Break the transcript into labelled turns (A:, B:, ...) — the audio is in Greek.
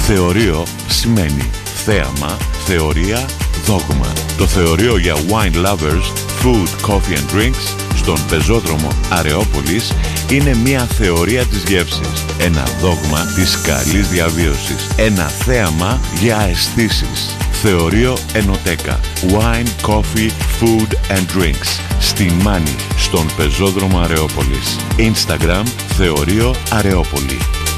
A: Θεωρείο σημαίνει θέαμα, θεωρία, δόγμα. Το θεωρείο για wine lovers, food, coffee and drinks στον πεζόδρομο Αρεόπολης είναι μια θεωρία της γεύσης, ένα δόγμα της καλής διαβίωσης, ένα θέαμα για αισθήσεις. Θεωρείο Ενοτέκα, wine, coffee, food and drinks στη Μάνη, στον πεζόδρομο Αρεόπολης. Instagram Θεωρείο Αρεόπολη.